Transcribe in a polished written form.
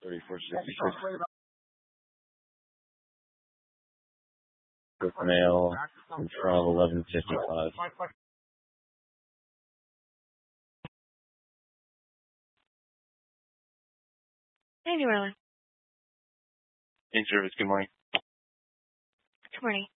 3466 with mail from 1155. Hey, New Orleans. In service, good morning. Good morning.